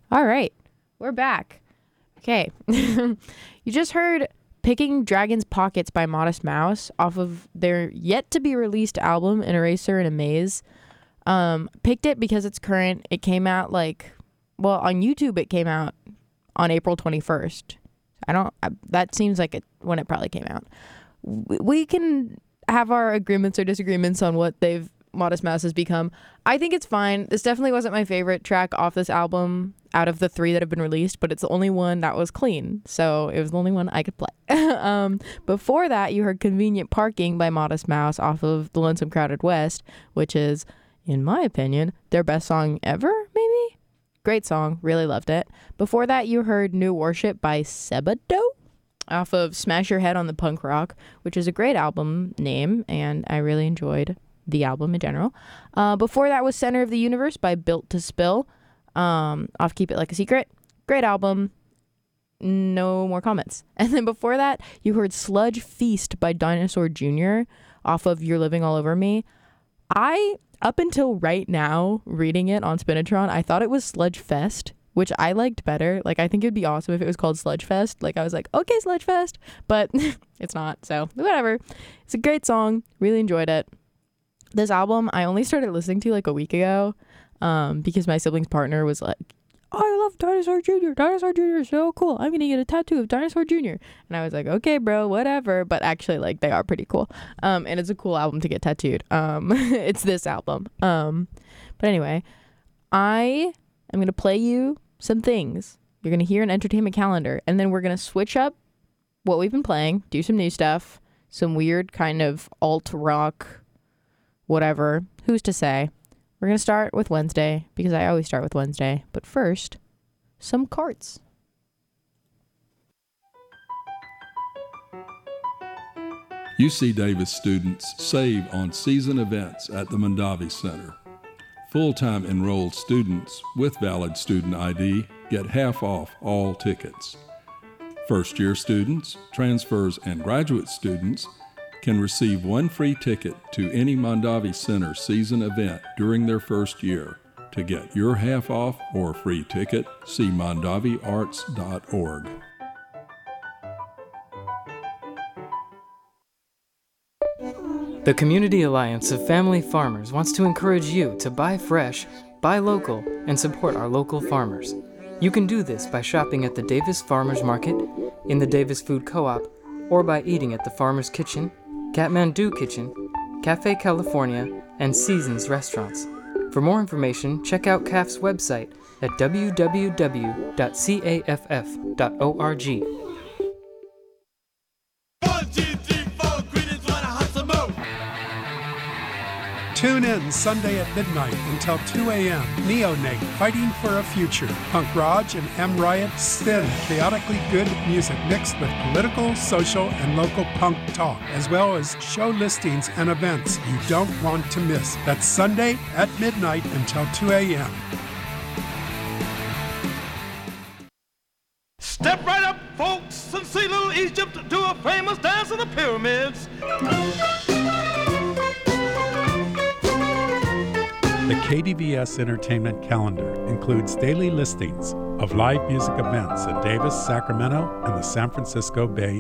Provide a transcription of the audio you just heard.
All right, we're back. Okay. You just heard Picking Dragon's Pockets by Modest Mouse off of their yet-to-be-released album, An Eraser in a Maze. Picked it because it's current. It came out on YouTube it came out on April 21st. That seems like when it probably came out. We can have our agreements or disagreements on what Modest Mouse has become. I think it's fine. This definitely wasn't my favorite track off this album out of the 3 that have been released, but it's the only one that was clean, so it was the only one I could play. Before that, you heard Convenient Parking by Modest Mouse off of The Lonesome Crowded West, which is, in my opinion, their best song ever, maybe? Great song. Really loved it. Before that, you heard New Worship by Sebado off of Smash Your Head on the Punk Rock, which is a great album name, and I really enjoyed the album in general. Before that was Center of the Universe by Built to Spill off Keep It Like a Secret. Great album. No more comments. And then before that, you heard Sludge Feast by Dinosaur Jr. off of You're Living All Over Me. Up until right now, reading it on Spinatron, I thought it was Sludge Fest, which I liked better. Like, I think it'd be awesome if it was called Sludge Fest. Like, I was like, okay, Sludge Fest, but it's not, so whatever. It's a great song. Really enjoyed it. This album, I only started listening to like a week ago because my sibling's partner was like, oh, I love Dinosaur Jr. Dinosaur Jr. is so cool. I'm going to get a tattoo of Dinosaur Jr. And I was like, okay, bro, whatever. But actually, like, they are pretty cool. And it's a cool album to get tattooed. It's this album. But anyway, I am going to play you some things. You're going to hear an entertainment calendar. And then we're going to switch up what we've been playing, do some new stuff, some weird kind of alt rock, whatever. Who's to say? We're going to start with Wednesday because I always start with Wednesday. But first, some carts. UC Davis students save on season events at the Mondavi Center. Full-time enrolled students with valid student ID get half off all tickets. First-year students, transfers, and graduate students can receive one free ticket to any Mondavi Center season event during their first year. To get your half off or free ticket, see mondaviarts.org. The Community Alliance of Family Farmers wants to encourage you to buy fresh, buy local, and support our local farmers. You can do this by shopping at the Davis Farmers Market, in the Davis Food Co-op, or by eating at the Farmer's Kitchen, Kathmandu Kitchen, Cafe California, and Seasons Restaurants. For more information, check out CAF's website at www.caff.org. Tune in Sunday at midnight until 2 a.m. Neonate, Fighting for a Future. Punk Raj and M. Riot spin chaotically good music mixed with political, social, and local punk talk, as well as show listings and events you don't want to miss. That's Sunday at midnight until 2 a.m. Step right up, folks, and see little Egypt do a famous dance of the pyramids. The KDVS Entertainment Calendar includes daily listings of live music events at Davis, Sacramento, and the San Francisco Bay